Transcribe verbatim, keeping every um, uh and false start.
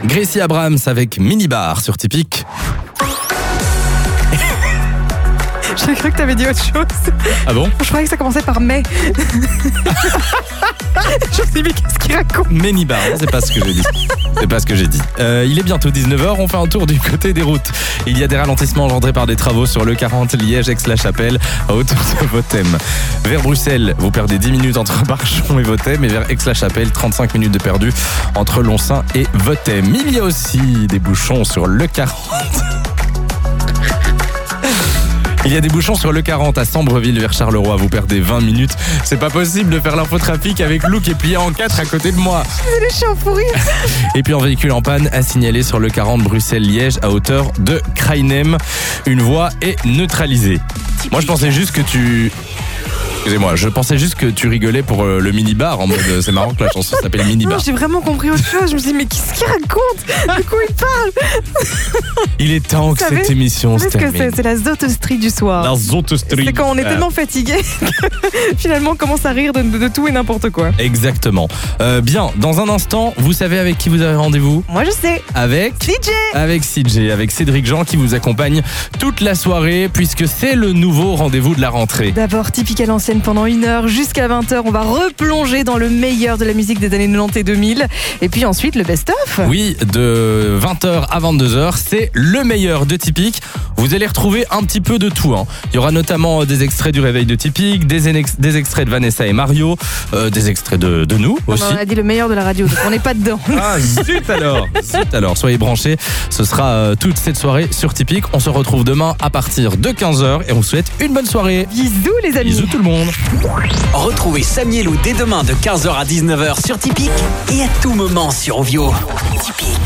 Gracie Abrams avec Minibar sur Typique. J'ai cru que t'avais dit autre chose. Ah bon? Je croyais que ça commençait par mai. Je me suis dit, mais qu'est-ce qu'il raconte? Minibar, c'est pas ce que j'ai dit. C'est pas ce que j'ai dit. Euh, il est bientôt dix-neuf heures, on fait un tour du côté des routes. Il y a des ralentissements engendrés par des travaux sur le quarante Liège-Aix-la-Chapelle à hauteur de Vothème. Vers Bruxelles, vous perdez dix minutes entre Barchon et Vothème, et vers Aix-la-Chapelle, trente-cinq minutes de perdu entre Lonsin et Vothème. Il y a aussi des bouchons sur le quarante. Il y a des bouchons sur le quarante à Sambreville vers Charleroi. Vous perdez vingt minutes. C'est pas possible de faire l'infotrafic avec Lou qui est plié en quatre à côté de moi. Désolée, je suis en fou rire. Et puis en véhicule en panne à signaler sur le quarante Bruxelles-Liège à hauteur de Krainem. Une voie est neutralisée. Moi je pensais juste que tu... Excusez-moi, je pensais juste que tu rigolais pour euh, le mini-bar en mode euh, c'est marrant que la chanson s'appelle Mini-bar. Non, j'ai vraiment compris autre chose. Je me suis dit, mais qu'est-ce qu'il raconte? De quoi il parle? Il est temps que Vous savez- cette émission Vous se savez ce que termine. c'est? C'est la zotostrie du soir. La zotostrie. C'est quand on est Euh, tellement fatigué que finalement on commence à rire de, de- de tout et n'importe quoi. Exactement. Euh, bien, dans un instant, vous savez avec qui vous avez rendez-vous? Moi je sais. Avec C J. Avec C J, avec Cédric Jean qui vous accompagne toute la soirée puisque c'est le nouveau rendez-vous de la rentrée. D'abord typique à l'ancienne pendant une heure jusqu'à vingt heures. On va replonger dans le meilleur de la musique des années quatre-vingt-dix et deux mille. Et puis ensuite le best-of. Oui, de vingt heures à vingt-deux heures, c'est le meilleur de Typique. Vous allez retrouver un petit peu de tout. Hein. Il y aura notamment des extraits du réveil de Typique, des, enex- des extraits de Vanessa et Mario, euh, des extraits de, de nous aussi. On a dit le meilleur de la radio, donc on n'est pas dedans. Ah zut alors, zut alors, soyez branchés, ce sera euh, toute cette soirée sur Typique. On se retrouve demain à partir de quinze heures et on vous souhaite une bonne soirée. Bisous les amis. Bisous tout le monde. Retrouvez Samy et Lou dès demain de quinze heures à dix-neuf heures sur Typique et à tout moment sur Ovio. Typique.